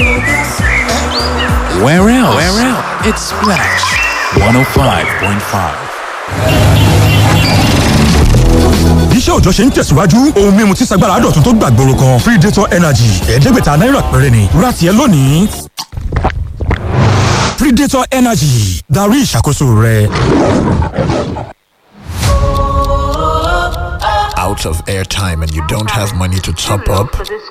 Where else? It's Splash 105.5. Iṣẹ́ òjọ́ ṣe ń tẹ̀síwájú ohun mímu tí sagbára àdọ̀tún tó gbàgbóró kan Predator Energy $500 péré ni ra tiẹ̀ lónìí. Predator Energy darí ìṣàkóso rẹ. Out of airtime and you don't have money to top up?